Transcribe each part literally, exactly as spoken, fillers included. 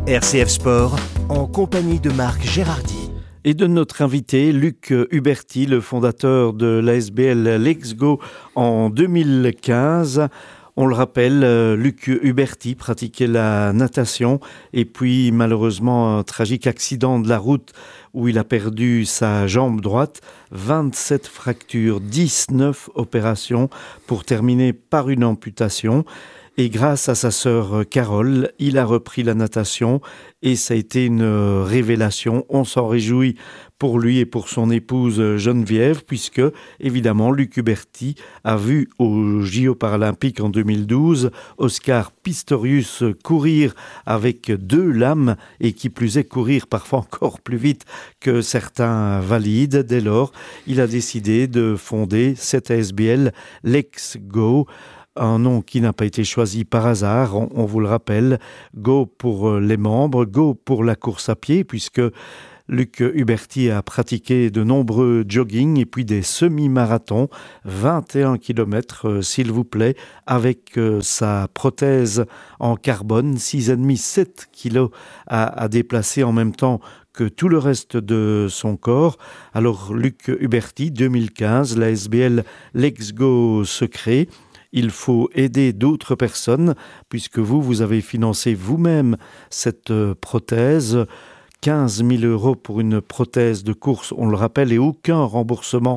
R C F Sport, en compagnie de Marc Gérardy. Et de notre invité, Luc Huberti, le fondateur de l'A S B L Let's Go en deux mille quinze. On le rappelle, Luc Huberti pratiquait la natation et puis malheureusement un tragique accident de la route où il a perdu sa jambe droite, vingt-sept fractures, dix-neuf opérations pour terminer par une amputation. Et grâce à sa sœur Carole, il a repris la natation et ça a été une révélation. On s'en réjouit pour lui et pour son épouse Geneviève, puisque, évidemment, Luc Huberti a vu aux J O paralympiques en deux mille douze Oscar Pistorius courir avec deux lames et qui plus est courir parfois encore plus vite que certains valides. Dès lors, il a décidé de fonder cette A S B L Let's Go. Un nom qui n'a pas été choisi par hasard, on, on vous le rappelle. Go pour les membres, Go pour la course à pied, puisque Luc Huberti a pratiqué de nombreux jogging et puis des semi-marathons, vingt et un kilomètres, euh, s'il vous plaît, avec euh, sa prothèse en carbone, six virgule cinq à sept kilos à, à déplacer en même temps que tout le reste de son corps. Alors Luc Huberti, deux mille quinze, la S B L Let's Go se crée. Il faut aider d'autres personnes, puisque vous, vous avez financé vous-même cette euh, prothèse. quinze mille euros pour une prothèse de course, on le rappelle, et aucun remboursement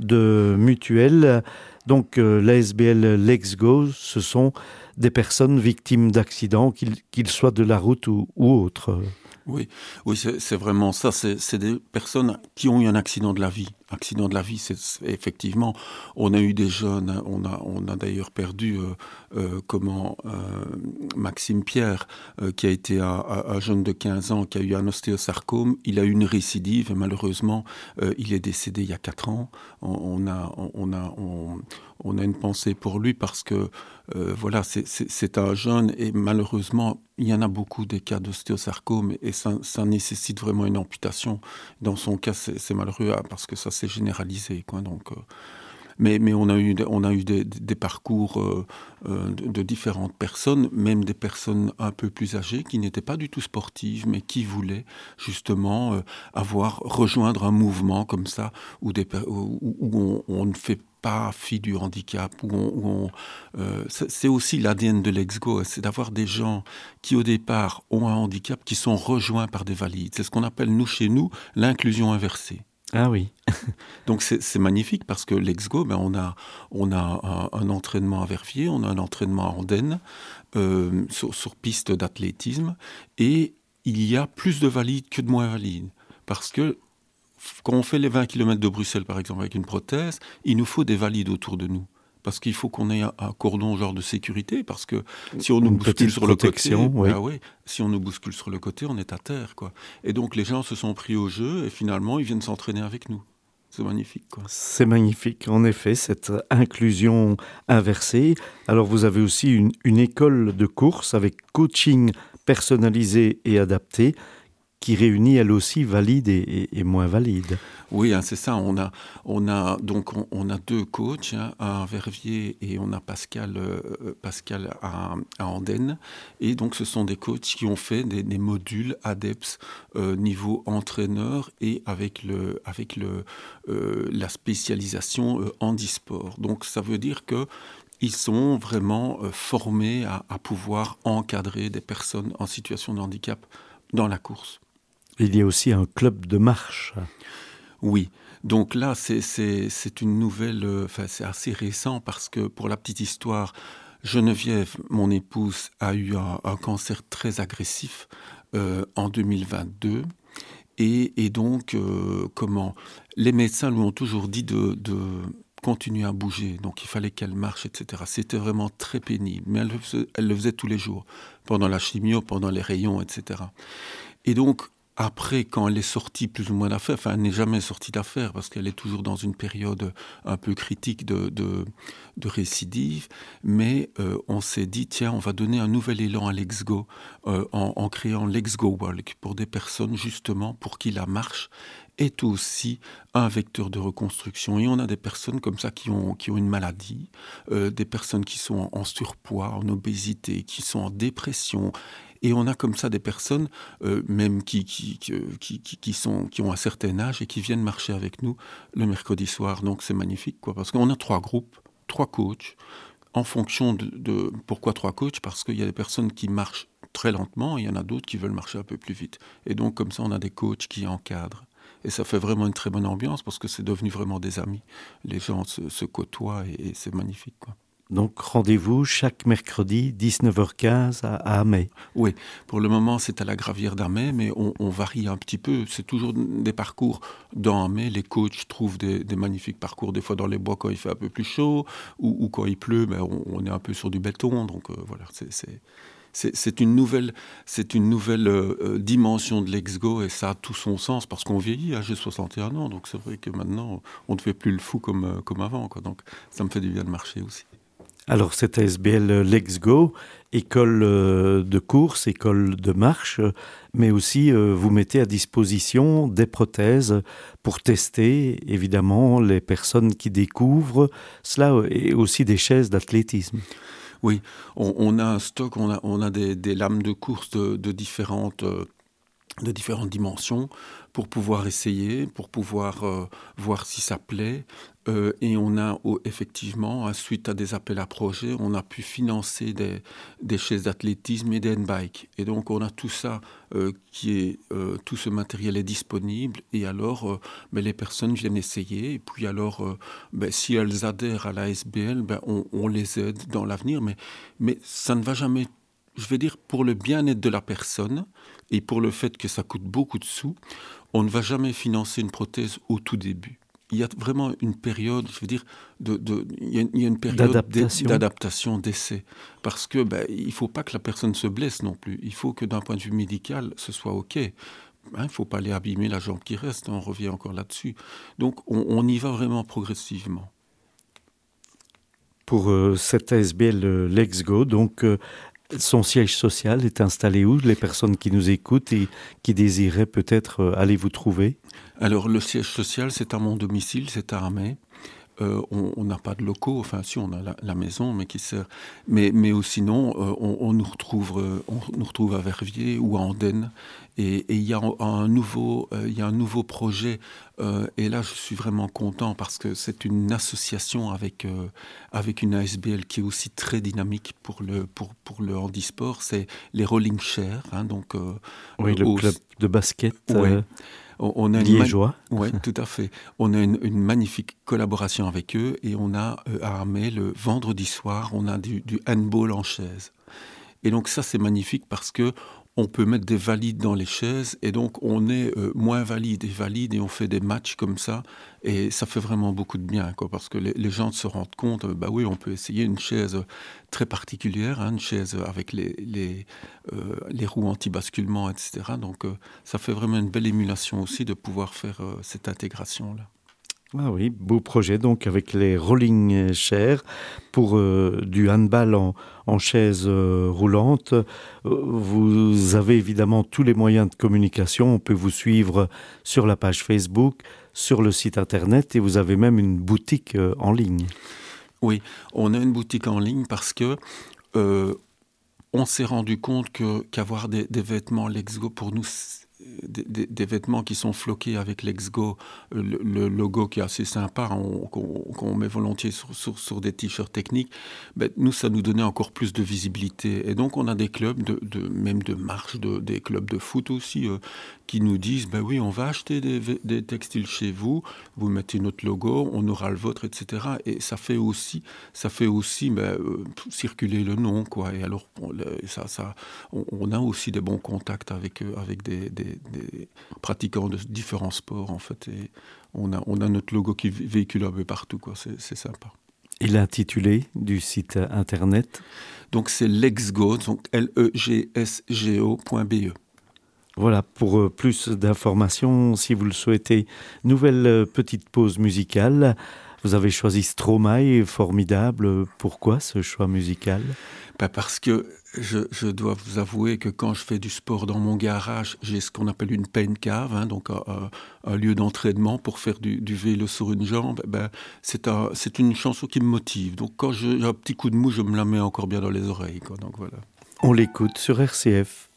de mutuelle. Donc euh, l'A S B L Let's Go, ce sont des personnes victimes d'accidents, qu'ils, qu'ils soient de la route ou, ou autres. Oui, oui, c'est, c'est vraiment ça. C'est, c'est des personnes qui ont eu un accident de la vie. Accident de la vie, c'est, c'est effectivement. On a eu des jeunes. On a, on a d'ailleurs perdu euh, euh, comment euh, Maxime Pierre, euh, qui a été un, un jeune de quinze ans, qui a eu un ostéosarcome. Il a eu une récidive et malheureusement, euh, il est décédé il y a quatre ans. On, on a, on a, on, on a une pensée pour lui parce que euh, voilà, c'est, c'est, c'est un jeune et malheureusement, il y en a beaucoup des cas d'ostéosarcome et ça, ça nécessite vraiment une amputation. Dans son cas, c'est, c'est malheureux parce que ça s'est généralisé, quoi. Donc, euh, mais, mais on a eu, on a eu des, des parcours euh, euh, de, de différentes personnes, même des personnes un peu plus âgées qui n'étaient pas du tout sportives, mais qui voulaient justement euh, avoir rejoindre un mouvement comme ça où, des, où, où on, on ne fait pas fi du handicap, où on, où on, euh, c'est, c'est aussi l'A D N de Let's Go, c'est d'avoir des gens qui au départ ont un handicap, qui sont rejoints par des valides. C'est ce qu'on appelle, nous, chez nous, l'inclusion inversée. Ah oui. Donc c'est, c'est magnifique parce que Let's Go, ben on a, on a un, un entraînement à Verviers, on a un entraînement à Andenne, euh, sur, sur piste d'athlétisme, et il y a plus de valides que de moins valides. Parce que quand on fait les vingt kilomètres de Bruxelles, par exemple, avec une prothèse, il nous faut des valides autour de nous. Parce qu'il faut qu'on ait un, un cordon genre de sécurité, parce que si on nous Une bouscule sur le côté, oui. ben oui, si on nous bouscule sur le côté, on est à terre, quoi. Et donc les gens se sont pris au jeu et finalement ils viennent s'entraîner avec nous. C'est magnifique, quoi. C'est magnifique, en effet, cette inclusion inversée. Alors vous avez aussi une, une école de course avec coaching personnalisé et adapté, qui réunit elle aussi valides et, et, et moins valides. Oui, hein, c'est ça. On a, on a donc on, on a deux coachs, hein, un à Verviers et on a Pascal, euh, Pascal à, à Andenne. Et donc ce sont des coachs qui ont fait des, des modules ADEPS euh, niveau entraîneur et avec le, avec le, euh, la spécialisation euh, handisport. Donc ça veut dire que ils sont vraiment euh, formés à, à pouvoir encadrer des personnes en situation de handicap dans la course. Il y a aussi un club de marche. Oui, donc là, c'est, c'est, c'est une nouvelle, euh, enfin, c'est assez récent parce que, pour la petite histoire, Geneviève, mon épouse, a eu un, un cancer très agressif euh, en deux mille vingt-deux. Et, et donc, euh, comment les médecins lui ont toujours dit de, de continuer à bouger. Donc, il fallait qu'elle marche, et cetera. C'était vraiment très pénible. Mais elle le faisait, elle le faisait tous les jours, pendant la chimio, pendant les rayons, et cetera. Et donc, après, quand elle est sortie plus ou moins d'affaires, enfin, elle n'est jamais sortie d'affaires parce qu'elle est toujours dans une période un peu critique de, de, de récidive, mais euh, on s'est dit, tiens, on va donner un nouvel élan à Let's Go euh, en, en créant Let's Go Walk pour des personnes, justement, pour qui la marche est aussi un vecteur de reconstruction. Et on a des personnes comme ça qui ont, qui ont une maladie, euh, des personnes qui sont en, en surpoids, en obésité, qui sont en dépression. Et on a comme ça des personnes, euh, même qui, qui, qui, qui, qui, sont, qui ont un certain âge et qui viennent marcher avec nous le mercredi soir. Donc c'est magnifique, quoi, parce qu'on a trois groupes, trois coachs, en fonction de... de pourquoi trois coachs ? Parce qu'il y a des personnes qui marchent très lentement et il y en a d'autres qui veulent marcher un peu plus vite. Et donc comme ça, on a des coachs qui encadrent. Et ça fait vraiment une très bonne ambiance parce que c'est devenu vraiment des amis. Les gens se, se côtoient et, et c'est magnifique, quoi. Donc rendez-vous chaque mercredi dix-neuf heures quinze à, à Amay. Oui, pour le moment c'est à la Gravière d'Amay, mais on, on varie un petit peu. C'est toujours des parcours dans Amay. Les coachs trouvent des, des magnifiques parcours, des fois dans les bois quand il fait un peu plus chaud, ou, ou quand il pleut, ben on, on est un peu sur du béton. Donc euh, voilà, c'est, c'est, c'est, c'est une nouvelle, c'est une nouvelle euh, dimension de l'Exgo et ça a tout son sens parce qu'on vieillit. Hein, j'ai soixante et un ans, donc c'est vrai que maintenant on ne fait plus le fou comme, euh, comme avant, quoi. Donc ça me fait du bien de marcher aussi. Alors, cette A S B L Lexgo, école de course, école de marche, mais aussi euh, vous mettez à disposition des prothèses pour tester, évidemment, les personnes qui découvrent cela et aussi des chaises d'athlétisme. Oui, on, on a un stock, on a, on a des, des lames de course de, de différentes... Euh, de différentes dimensions pour pouvoir essayer, pour pouvoir euh, voir si ça plaît. Euh, et on a oh, effectivement, suite à des appels à projets, on a pu financer des, des chaises d'athlétisme et des handbikes. Et donc on a tout ça, euh, qui est, euh, tout ce matériel est disponible. Et alors, euh, ben, les personnes viennent essayer. Et puis alors, euh, ben, si elles adhèrent à la S B L, ben, on, on les aide dans l'avenir. Mais, mais ça ne va jamais, je vais dire, pour le bien-être de la personne, et pour le fait que ça coûte beaucoup de sous, on ne va jamais financer une prothèse au tout début. Il y a vraiment une période, je veux dire, de, de, il y a, il y a une période d'adaptation, d'adaptation d'essai. Parce que ben, il ne faut pas que la personne se blesse non plus. Il faut que d'un point de vue médical, ce soit OK. Hein, il ne faut pas aller abîmer la jambe qui reste, on revient encore là-dessus. Donc on, on y va vraiment progressivement. Pour euh, cette A S B L euh, Lexgo, donc... Euh, son siège social est installé où ? Les personnes qui nous écoutent et qui désiraient peut-être aller vous trouver ? Alors, le siège social, c'est à mon domicile, c'est à Amay. Euh, on n'a pas de locaux, enfin si on a la, la maison, mais qui sert. Mais, mais sinon, euh, on, on, nous retrouve, euh, on nous retrouve à Verviers ou à Andenne. Et il y a un nouveau, il euh, y a un nouveau projet. Euh, et là, je suis vraiment content parce que c'est une association avec euh, avec une A S B L qui est aussi très dynamique pour le pour pour le handisport. C'est les Rolling Chairs, hein, donc. Euh, oui, le au, club de basket. Ouais. Euh... On a liégeois. Une man... Oui, tout à fait. On a une, une magnifique collaboration avec eux et on a euh, à Amay, le vendredi soir, on a du, du handball en chaise. Et donc ça, c'est magnifique parce que on peut mettre des valides dans les chaises et donc on est euh, moins valide et valide et on fait des matchs comme ça et ça fait vraiment beaucoup de bien, quoi, parce que les, les gens se rendent compte, euh, bah oui, on peut essayer une chaise très particulière, hein, une chaise avec les, les, euh, les roues anti-basculement, et cetera. Donc euh, ça fait vraiment une belle émulation aussi de pouvoir faire euh, cette intégration-là. Ah oui, beau projet donc avec les rolling chairs pour euh, du handball en, en chaise euh, roulante. Euh, vous avez évidemment tous les moyens de communication. On peut vous suivre sur la page Facebook, sur le site internet et vous avez même une boutique euh, en ligne. Oui, on a une boutique en ligne parce que euh, on s'est rendu compte que, qu'avoir des, des vêtements Lexgo pour nous, Des, des, des vêtements qui sont floqués avec l'Exgo, le, le logo qui est assez sympa, on, qu'on, qu'on met volontiers sur, sur, sur des t-shirts techniques, ben, nous, ça nous donnait encore plus de visibilité. Et donc, on a des clubs, de, de, même de marche, de, des clubs de foot aussi, euh, qui nous disent, ben oui, on va acheter des, des textiles chez vous, vous mettez notre logo, on aura le vôtre, et cetera. Et ça fait aussi, ça fait aussi ben, euh, circuler le nom, quoi. Et alors, on, ça, ça, on, on a aussi des bons contacts avec, euh, avec des, des des pratiquants de différents sports, en fait, et on a, on a notre logo qui véhicule un peu partout, quoi. C'est, c'est sympa. Et l'intitulé du site internet ? Donc c'est Lexgo, donc L E G S G O point B E. Voilà, pour euh, plus d'informations, si vous le souhaitez, nouvelle euh, petite pause musicale Vous avez choisi Stromae, formidable. Pourquoi ce choix musical ? Ben parce que je, je dois vous avouer que quand je fais du sport dans mon garage, j'ai ce qu'on appelle une pain cave, hein, donc un, un, un lieu d'entraînement pour faire du, du vélo sur une jambe. Ben c'est, un, c'est une chanson qui me motive. Donc quand j'ai un petit coup de mou, je me la mets encore bien dans les oreilles, quoi. Donc voilà. On l'écoute sur R C F.